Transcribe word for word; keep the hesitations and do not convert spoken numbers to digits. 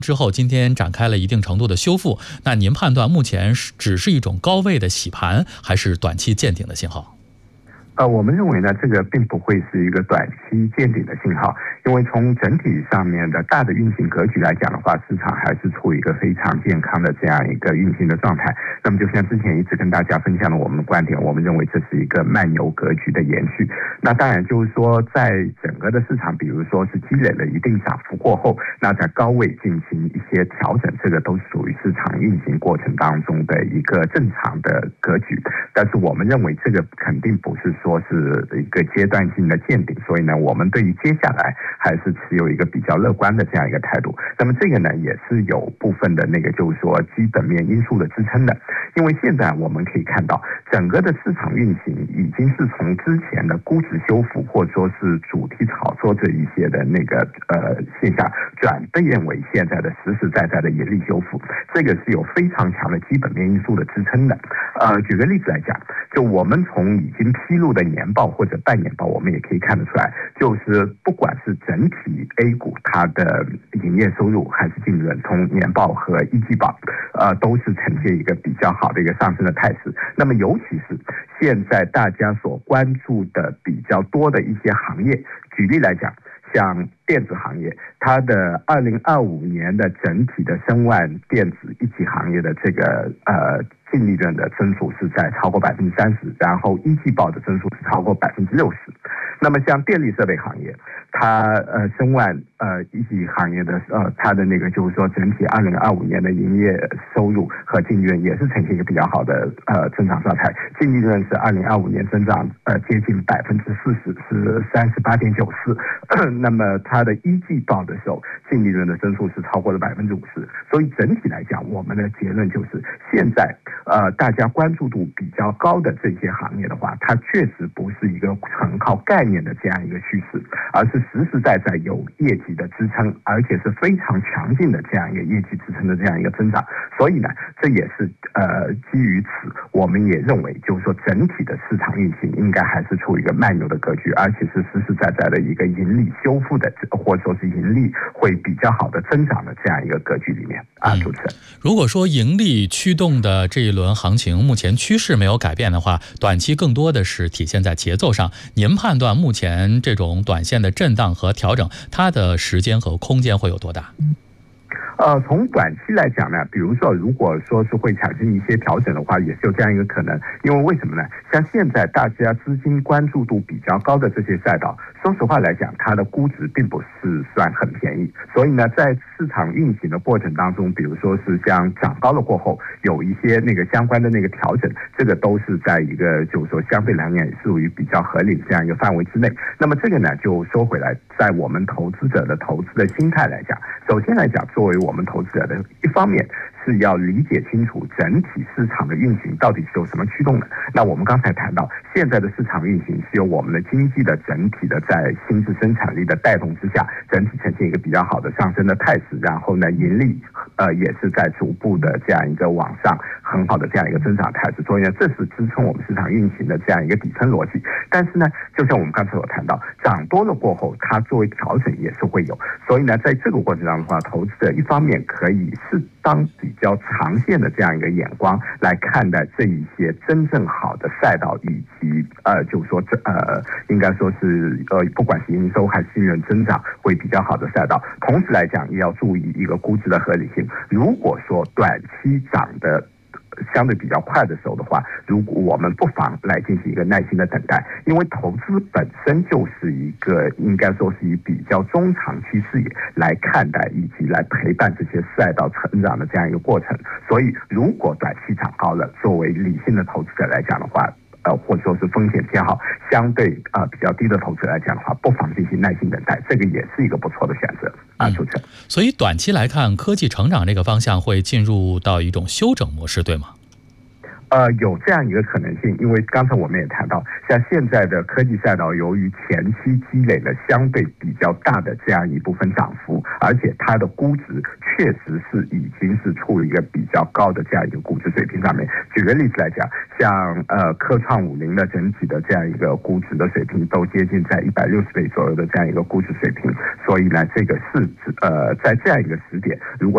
之后，今天展开了一定程度的修复。那您判断目前是只是一种高位的洗盘，还是短期见顶的信号？ 呃，我们认为呢，这个并不会是一个短期见顶的信号，因为从整体上面的大的运行格局来讲的话，市场还是处于一个非常健康的这样一个运行的状态。那么就像之前一直跟大家分享了我们的观点，我们认为这是一个慢牛格局的延续。那当然就是说，在整个的市场，比如说是积累了一定涨幅过后，那在高位进行一些调整，这个都属于市场运行过程当中的一个正常的格局。但是我们认为这个肯定不是说是一个阶段性的见顶，所以呢，我们对于接下来还是持有一个比较乐观的这样一个态度。那么这个呢，也是有部分的那个就是说基本面因素的支撑的，因为现在我们可以看到，整个的市场运行已经是从之前的估值修复或者说是主题炒作这一些的那个呃现象，转变为现在的实实在在的盈利修复，这个是有非常强的基本面因素的支撑的。呃，举个例子来讲，就我们从已经披露的年报或者半年报，我们也可以看得出来，就是不管是整体 A 股它的营业收入还是净利润，从年报和一季报，呃，都是呈现一个比较好的一个上升的态势。那么尤其是现在大家所关注的比较多的一些行业，举例来讲，像电子行业，它的二零二五年的整体的申万电子一级行业的这个呃净利润的增速是在超过百分之三十，然后一季报的增速是超过百分之六十。那么像电力设备行业，它呃申万呃一级行业的呃它的那个就是说整体二零二五年的营业收入和净利润也是呈现一个比较好的呃增长状态，净利润是二零二五年增长呃接近百分之四十，是三十八点九四。那么它的一季报的时候，净利润的增速是超过了百分之五十。所以整体来讲，我们的结论就是，现在呃大家关注度比较高的这些行业的话，它确实不是一个纯靠概念的这样一个趋势，而是实实在在有业绩的支撑，而且是非常强劲的这样一个业绩支撑的这样一个增长。所以呢，这也是呃基于此，我们也认为就是说整体的市场运行应该还是处于一个慢牛的格局，而且是实实在在的一个盈利修复的，或者说是盈利会比较好的增长的这样一个格局里面啊。主持人， 如果说盈利驱动的这一轮行情目前趋势没有改变的话，短期更多的是体现在节奏上。您判断目前这种短线的震荡和调整，它的时间和空间会有多大？ 呃，从短期来讲呢，比如说，如果说是会产生一些调整的话，也是有这样一个可能。因为为什么呢？像现在大家资金关注度比较高的这些赛道，说实话来讲，它的估值并不是算很便宜。所以呢，在市场运行的过程当中，比如说是像涨高了过后，有一些那个相关的那个调整，这个都是在一个就是说相对来讲也属于比较合理的这样一个范围之内。那么这个呢，就说回来，在我们投资者的投资的心态来讲，首先来讲，作为我们投资者的一方面是要理解清楚整体市场的运行到底是由什么驱动的。那我们刚才谈到，现在的市场运行是由我们的经济的整体的在新质生产力的带动之下，整体呈现一个比较好的上升的态势，然后呢，盈利呃也是在逐步的这样一个往上很好的这样一个增长态势。所以呢，这是支撑我们市场运行的这样一个底层逻辑。但是呢，就像我们刚才所谈到，涨多了过后，它作为调整也是会有。所以呢，在这个过程当中的话，投资者一方面可以适当比较长线的这样一个眼光来看待这一些真正好的赛道，以及呃，就是说这呃，应该说是呃，不管是营收还是利润增长会比较好的赛道。同时来讲，也要注意一个估值的合理性。如果说短期涨的相对比较快的时候的话，如果我们不妨来进行一个耐心的等待，因为投资本身就是一个应该说是以比较中长期视野来看待以及来陪伴这些赛道成长的这样一个过程。所以如果短期涨高了，作为理性的投资者来讲的话，呃，或者说是风险偏好相对啊、呃、比较低的投资来讲的话，不妨进行耐心等待，这个也是一个不错的选择啊，主持人。 所以短期来看，科技成长这个方向会进入到一种休整模式，对吗？ 呃，有这样一个可能性，因为刚才我们也谈到，像现在的科技赛道，由于前期积累了相对比较大的这样一部分涨幅，而且它的估值确实是已经是处于一个比较高的这样一个估值水平上面。举个例子来讲，像呃科创五零的整体的这样一个估值的水平都接近在一百六十倍左右的这样一个估值水平，所以呢，这个是呃在这样一个时点，如果